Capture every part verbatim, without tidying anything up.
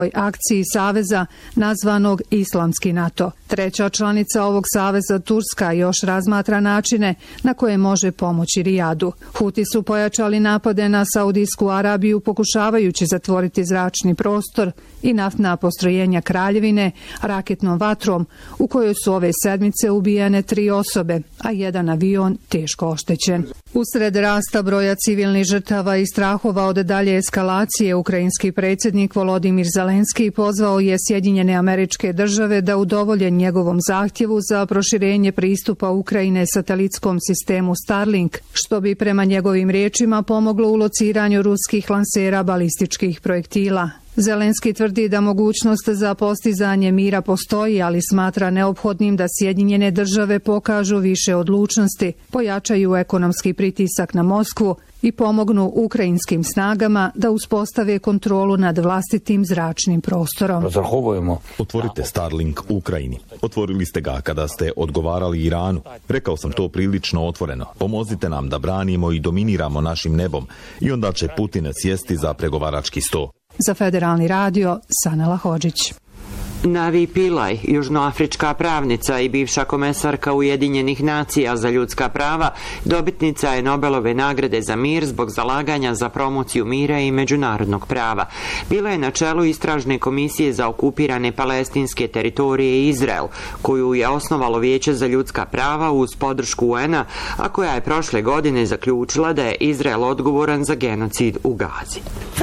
akciji saveza nazvanog Islamski NATO. Treća članica ovog saveza, Turska, još razmatra načine na koje može pomoći Rijadu. Huti su pojačali napade na Saudijsku Arabiju pokušavajući zatvoriti zračni prostor i naftna postrojenja Kraljevine raketnom vatrom u kojoj su ove sedmice ubijene tri osobe, a jedan avion teško oštećen. Usred rasta broja civilnih žrtava i strahova od dalje eskalacije, ukrajinski predsjednik Volodimir Zelenski pozvao je Sjedinjene Američke Države da udovolje njegovom zahtjevu za proširenje pristupa Ukrajine satelitskom sistemu Starlink, što bi prema njegovim riječima pomoglo u lociranju ruskih lansera balističkih projektila. Zelenski tvrdi da mogućnost za postizanje mira postoji, ali smatra neophodnim da Sjedinjene Države pokažu više odlučnosti, pojačaju ekonomski pritisak na Moskvu i pomognu ukrajinskim snagama da uspostave kontrolu nad vlastitim zračnim prostorom. Otvorite Starlink Ukrajini. Otvorili ste ga kada ste odgovarali Iranu. Rekao sam to prilično otvoreno. Pomozite nam da branimo i dominiramo našim nebom i onda će Putin sjesti za pregovarački sto. Za Federalni radio, Sanela Hodžić. Navi Pillay, južnoafrička pravnica i bivša komesarka Ujedinjenih nacija za ljudska prava, dobitnica je Nobelove nagrade za mir zbog zalaganja za promociju mira i međunarodnog prava. Bila je na čelu istražne komisije za okupirane palestinske teritorije Izrael, koju je osnovalo Vijeće za ljudska prava uz podršku U N-a, a koja je prošle godine zaključila da je Izrael odgovoran za genocid u Gazi.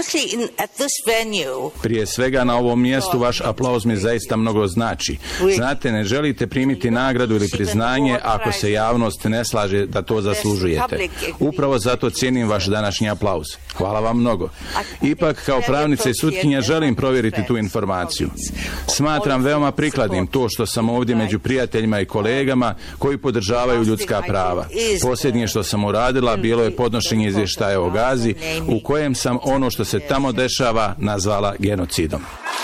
Prije svega na ovom mjestu vaš aplauz mi zaista mnogo znači. Znate, ne želite primiti nagradu ili priznanje ako se javnost ne slaže da to zaslužujete. Upravo zato cijenim vaš današnji aplauz. Hvala vam mnogo. Ipak, kao pravnica i sutkinja želim provjeriti tu informaciju. Smatram veoma prikladnim to što sam ovdje među prijateljima i kolegama koji podržavaju ljudska prava. Posljednje što sam uradila bilo je podnošenje izvještaja o Gazi, u kojem sam ono što se tamo dešava nazvala genocidom.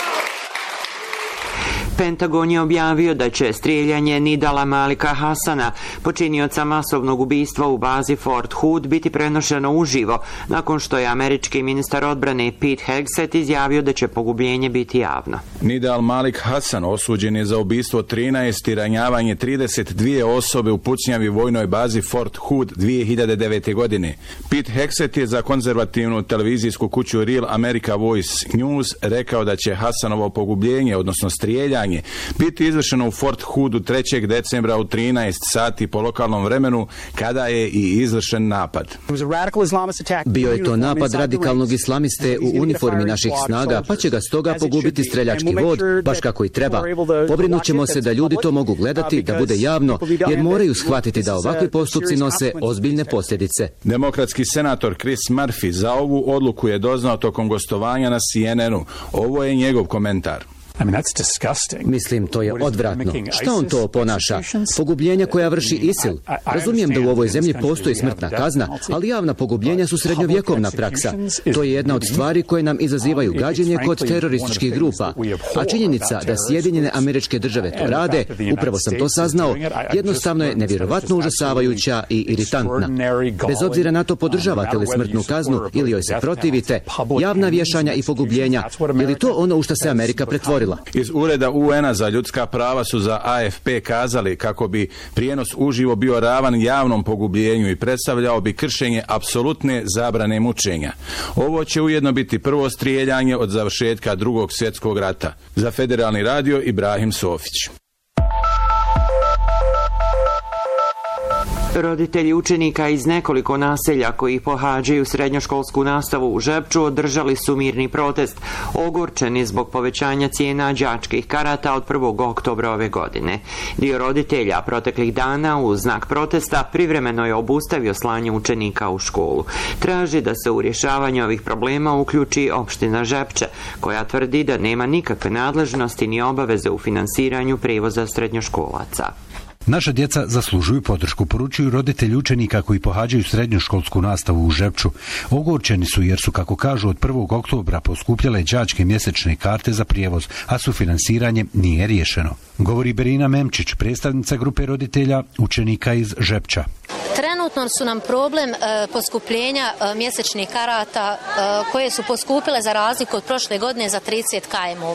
Pentagon je objavio da će strijeljanje Nidala Malika Hasana, počinioca masovnog ubistva u bazi Fort Hood, biti prenošeno uživo, nakon što je američki ministar odbrane Pete Hegseth izjavio da će pogubljenje biti javno. Nidal Malik Hasan osuđen je za ubistvo trinaest i ranjavanje trideset dvije osobe u pucnjavi vojnoj bazi Fort Hood dvije hiljade devete. godine. Pete Hegseth je za konzervativnu televizijsku kuću Real America Voice News rekao da će Hasanovo pogubljenje, odnosno strijeljanje, biti izvršeno u Fort Hoodu trećeg decembra u trinaest sati po lokalnom vremenu, kada je i izvršen napad. Bio je to napad radikalnog islamiste u uniformi naših snaga, pa će ga stoga pogubiti streljački vod, baš kako i treba. Pobrinut ćemo se da ljudi to mogu gledati, da bude javno, jer moraju shvatiti da ovakvi postupci nose ozbiljne posljedice. Demokratski senator Chris Murphy za ovu odluku je doznao tokom gostovanja na C N N-u. Ovo je njegov komentar. Mislim, to je odvratno. Šta on to ponaša? Pogubljenja koja vrši ISIL. Razumijem da u ovoj zemlji postoji smrtna kazna, ali javna pogubljenja su srednjovjekovna praksa. To je jedna od stvari koje nam izazivaju gađenje kod terorističkih grupa. A činjenica da Sjedinjene Američke Države to rade, upravo sam to saznao, jednostavno je nevjerovatno užasavajuća i iritantna. Bez obzira na to podržavate li smrtnu kaznu ili joj se protivite, javna vješanja i pogubljenja, je li to ono u što se Amerika pretvorila? Iz ureda U N-a za ljudska prava su za A F P kazali kako bi prijenos uživo bio ravan javnom pogubljenju i predstavljao bi kršenje apsolutne zabrane mučenja. Ovo će ujedno biti prvo strijeljanje od završetka Drugog svjetskog rata. Za Federalni radio, Ibrahim Sofić. Roditelji učenika iz nekoliko naselja koji pohađaju srednjoškolsku nastavu u Žepču održali su mirni protest, ogorčeni zbog povećanja cijena đačkih karata od prvog oktobra ove godine. Dio roditelja proteklih dana u znak protesta privremeno je obustavio slanje učenika u školu. Traži da se u rješavanje ovih problema uključi opština Žepče, koja tvrdi da nema nikakve nadležnosti ni obaveze u finansiranju prijevoza srednjoškolaca. Naša djeca zaslužuju podršku, poručuju roditelji učenika koji pohađaju srednjoškolsku nastavu u Žepču. Ogorčeni su jer su, kako kažu, od prvog oktobra poskupljale đačke mjesečne karte za prijevoz, a sufinansiranje nije riješeno. Govori Berina Memčić, predstavnica grupe roditelja učenika iz Žepča. Trenutno su nam problem e, poskupljenja e, mjesečnih karata e, koje su poskupile za razliku od prošle godine za trideset kilometara.